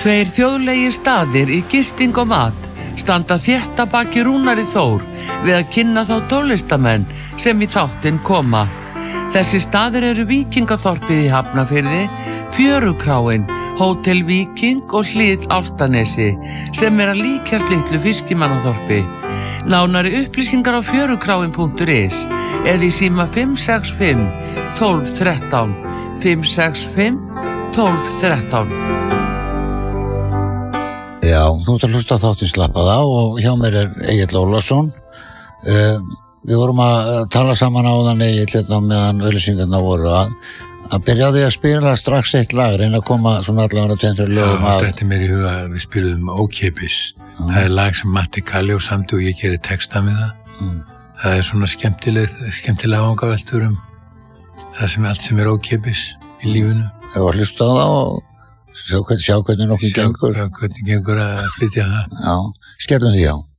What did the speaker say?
Tveir þjóðlegir staðir í gisting og mat standa þétt að baki Rúnari Þór við að kynna þá tólistamenn sem í þáttinn koma. Þessi staðir eru Víkingaþorpið í Hafnarfirði, Fjörukráin, Hótel Víking og Hlið Álftanesi sem að líkjast litlu fiskimannaþorpi. Nánari upplýsingar á fjörukráin.is eða í síma 565 12 13 565 12 13. Já, þú ert að hlusta þáttinn Slappað á og hjá mér Egill Ólafsson. Við vorum að tala saman áðan Egill hérna meðan auglýsingarnar voru að byrja á því að spila strax eitt lag, reyna að koma svona allavega 2-3 lögum að... Já, þetta mér í huga að við spiluðum ókeypis. Það lag sem Matti Kalli og samdi og ég gerir texta með það. Það svona skemmtilega vangaveltur það sem allt sem ókeypis í lífinu. Ég var að hlusta á það og sjá hvernig nokkuð gengur. Já, hvernig gengur að flytja það. Já, skellum því á.